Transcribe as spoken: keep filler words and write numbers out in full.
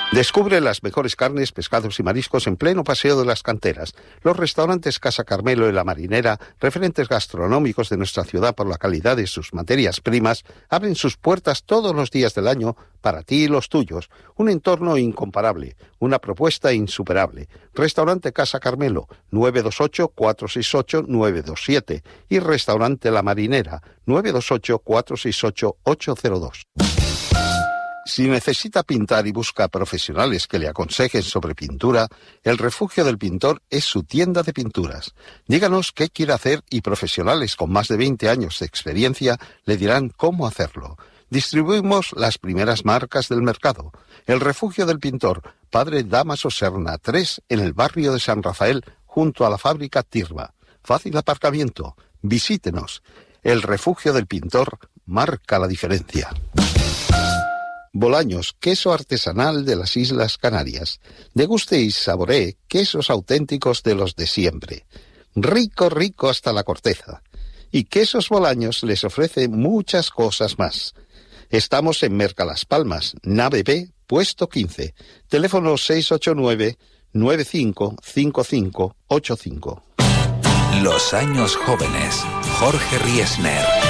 Descubre las mejores carnes, pescados y mariscos en pleno Paseo de las Canteras. Los restaurantes Casa Carmelo y La Marinera, referentes gastronómicos de nuestra ciudad por la calidad de sus materias primas, abren sus puertas todos los días del año para ti y los tuyos. Un entorno incomparable, una propuesta insuperable. Restaurante Casa Carmelo, nueve dos ocho, cuatro seis ocho, nueve dos siete y Restaurante La Marinera, nueve dos ocho, cuatro seis ocho, ocho cero dos. Si necesita pintar y busca profesionales que le aconsejen sobre pintura, El Refugio del Pintor es su tienda de pinturas. Díganos qué quiere hacer y profesionales con más de veinte años de experiencia le dirán cómo hacerlo. Distribuimos las primeras marcas del mercado. El Refugio del Pintor, Padre Dámaso Serna tres, en el barrio de San Rafael, junto a la fábrica Tirma. Fácil aparcamiento. Visítenos. El Refugio del Pintor marca la diferencia. Bolaños, queso artesanal de las Islas Canarias. Deguste y saboree quesos auténticos de los de siempre. Rico, rico hasta la corteza. Y Quesos Bolaños les ofrece muchas cosas más. Estamos en Merca Las Palmas, nave B, puesto quince. Teléfono seis ocho nueve, nueve cinco cinco cinco ocho cinco. Los años jóvenes. Jorge Riesner.